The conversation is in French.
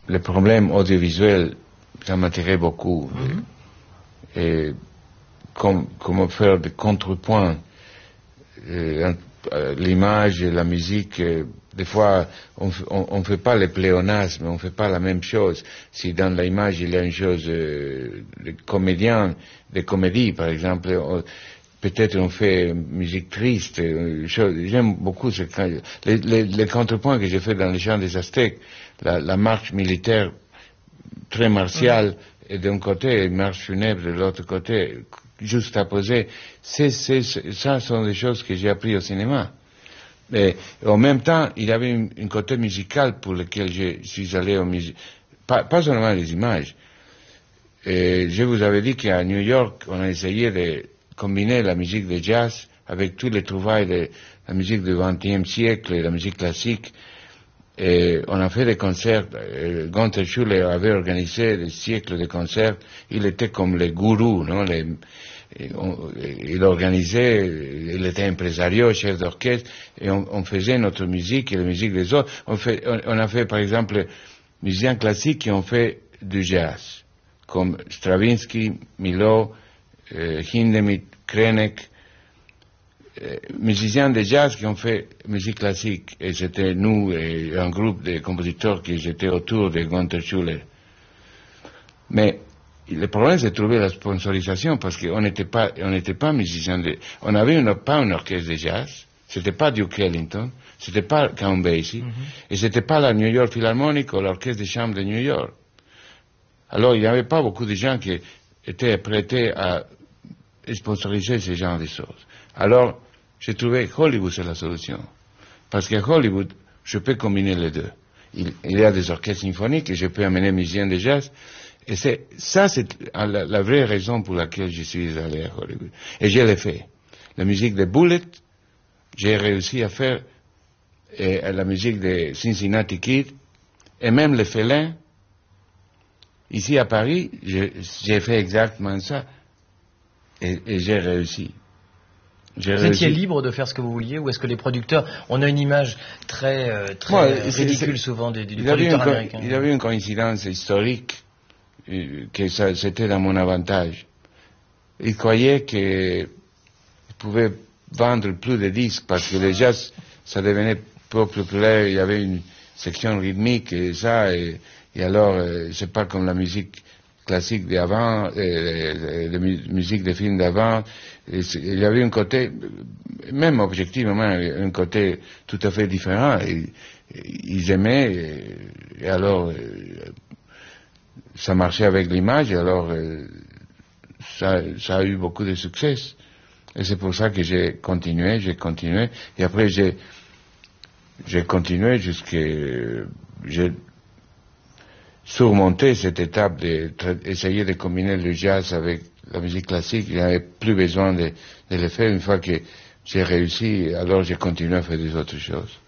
le problème audiovisuel, ça m'intéresse beaucoup. Et comment faire des contrepoints, l'image et la musique. Des fois, on fait pas le pléonasme, on fait pas la même chose. Si dans l'image il y a une chose de comédien, de comédie par exemple, peut-être on fait musique triste. J'aime beaucoup les contrepoints que j'ai fait dans les chants des Aztèques, la marche militaire très martiale et d'un côté et marche funèbre de l'autre côté, juste à poser. Ça sont des choses que j'ai appris au cinéma. Mais en même temps, il y avait un côté musical pour lequel je suis allé au musée. Pas seulement les images. Et je vous avais dit qu'à New York, on a essayé de combiner la musique de jazz avec tous les trouvailles de la musique du XXe siècle et la musique classique. Et on a fait des concerts. Gunther Schuller avait organisé des siècles de concerts. Il était comme le gourou, non? Il organisait, il était impresario, chef d'orchestre, et on faisait notre musique et la musique des autres. On a fait, par exemple, musiciens classiques qui ont fait du jazz, comme Stravinsky, Milhaud, Hindemith, Krenek, musiciens de jazz qui ont fait musique classique. Et c'était nous et un groupe de compositeurs qui étaient autour de Gunther Schuller. Mais le problème, c'est de trouver la sponsorisation parce qu'on n'était pas musiciens on avait pas un orchestre de jazz, c'était pas Duke Ellington, c'était pas Count Basie, et c'était pas la New York Philharmonic ou l'orchestre de chambre de New York. Alors, il n'y avait pas beaucoup de gens qui étaient prêtés à sponsoriser ce genre de choses. Alors, j'ai trouvé que Hollywood, c'est la solution. Parce qu'à Hollywood, je peux combiner les deux. Il y a des orchestres symphoniques et je peux amener musiciens de jazz. Et c'est la vraie raison pour laquelle je suis allé à Hollywood. Et je l'ai fait. La musique de Bullet, j'ai réussi à faire la musique de Cincinnati Kid, et même le Félin. Ici à Paris, j'ai fait exactement ça. Et j'ai réussi. Vous étiez libre de faire ce que vous vouliez, ou est-ce que les producteurs, on a une image très ridicule souvent du producteur américain? Il y avait une coïncidence historique que c'était dans mon avantage. Ils croyaient qu'ils pouvaient vendre plus de disques parce que le jazz, ça devenait peu populaire, il y avait une section rythmique et ça, et alors c'est pas comme la musique classique d'avant, la musique des films d'avant. Il y avait un côté, même objectivement, un côté tout à fait différent. Ils aimaient, et alors ça marchait avec l'image, et alors ça a eu beaucoup de succès. Et c'est pour ça que j'ai continué, et après j'ai continué jusqu'à j'ai surmonté cette étape d'essayer de combiner le jazz avec la musique classique. Il n'y avait plus besoin de le faire. Une fois que j'ai réussi, alors j'ai continué à faire des autres choses.